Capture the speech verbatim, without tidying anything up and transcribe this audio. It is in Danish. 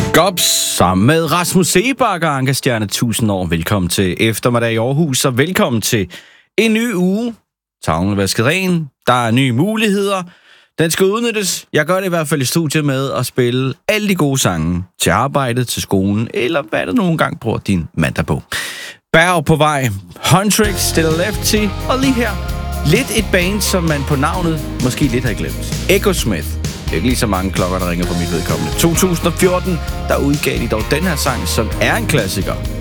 Gops sammen med Rasmus Seebach og Anker Stjerne tusind år. Velkommen til eftermiddag i Aarhus, og velkommen til en ny uge. Tavlen er vasket ren, der er nye muligheder. Den skal udnyttes. Jeg gør det i hvert fald i studiet med at spille alle de gode sange til arbejdet, til skolen, eller hvad du nogle gange bruger din mandag på. Berg på vej, Huntrix, Still Lefty, og lige her lidt et band, som man på navnet måske lidt har glemt. Echosmith. Det er ikke lige så mange klokker, der ringer på mit vedkommende. to tusind og fjorten, der udgav de dog den her sang, som er en klassiker.